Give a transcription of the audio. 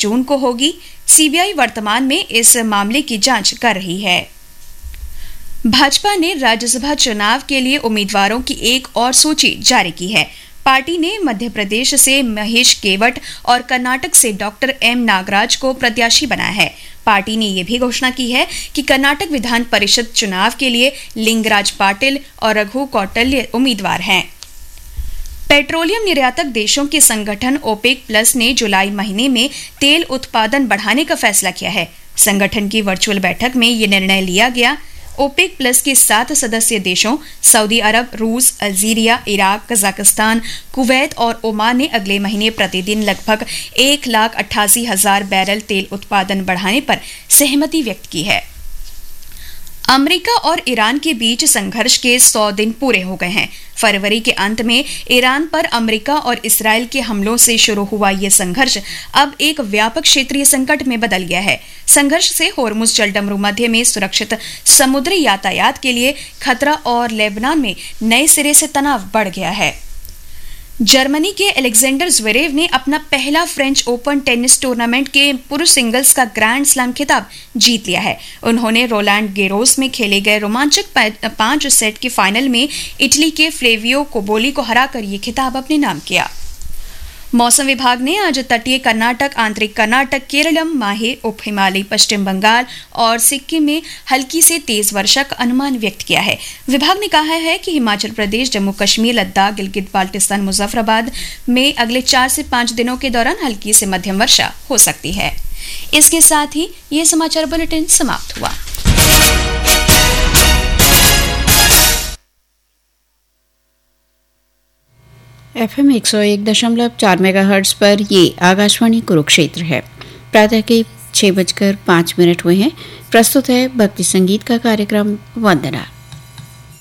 जून को होगी। सीबीआई वर्तमान में इस मामले की जांच कर रही है। भाजपा ने राज्यसभा चुनाव के लिए उम्मीदवारों की एक और सूची जारी की है। पार्टी ने मध्य प्रदेश से महेश केवट और कर्नाटक से डॉक्टर एम नागराज को प्रत्याशी बनाया है। पार्टी ने यह भी घोषणा की है कि कर्नाटक विधान परिषद चुनाव के लिए लिंगराज पाटिल और रघु कौटल्य उम्मीदवार हैं। पेट्रोलियम निर्यातक देशों के संगठन ओपेक प्लस ने जुलाई महीने में तेल उत्पादन बढ़ाने का फैसला किया है। संगठन की वर्चुअल बैठक में यह निर्णय लिया गया। ओपेक प्लस के 7 सदस्य देशों सऊदी अरब, रूस, अल्जीरिया, इराक, कजाकिस्तान, कुवैत और ओमान ने अगले महीने प्रतिदिन लगभग 1,88,000 बैरल तेल उत्पादन बढ़ाने पर सहमति व्यक्त की है। अमेरिका और ईरान के बीच संघर्ष के 100 दिन पूरे हो गए हैं। फरवरी के अंत में ईरान पर अमेरिका और इस्राएल के हमलों से शुरू हुआ यह संघर्ष अब एक व्यापक क्षेत्रीय संकट में बदल गया है। संघर्ष से होर्मुज जलडमरू मध्य में सुरक्षित समुद्री यातायात के लिए खतरा और लेबनान में नए सिरे से तनाव बढ़ गया है। जर्मनी के अलेक्जेंडर ज़्वेरेव ने अपना पहला फ्रेंच ओपन टेनिस टूर्नामेंट के पुरुष सिंगल्स का ग्रैंड स्लैम खिताब जीत लिया है। उन्होंने रोलैंड गैरोस में खेले गए रोमांचक 5 सेट के फाइनल में इटली के फ्लेवियो कोबोली को हराकर ये खिताब अपने नाम किया। मौसम विभाग ने आज तटीय कर्नाटक, आंतरिक कर्नाटक, केरलम, माहे, उप हिमालयी पश्चिम बंगाल और सिक्किम में हल्की से तेज वर्षा का अनुमान व्यक्त किया है। विभाग ने कहा है कि हिमाचल प्रदेश, जम्मू कश्मीर, लद्दाख, गिलगित बाल्टिस्तान, मुजफ्फराबाद में अगले 4 से 5 दिनों के दौरान हल्की से मध्यम वर्षा हो सकती है। इसके साथ ही ये समाचार बुलेटिन समाप्त हुआ। FM 101.4 मेगाहर्ट्ज पर ये आकाशवाणी कुरुक्षेत्र है। प्रातः के 6:05 हुए हैं। प्रस्तुत है भक्ति संगीत का कार्यक्रम वंदना।